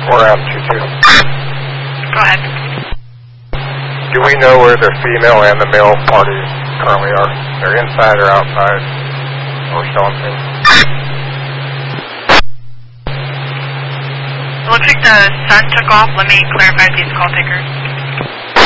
Or altitude 2. Go ahead. Do we know where the female and the male parties currently are? They're inside or outside? Or something? It looks like the sun took off. Let me clarify these call takers.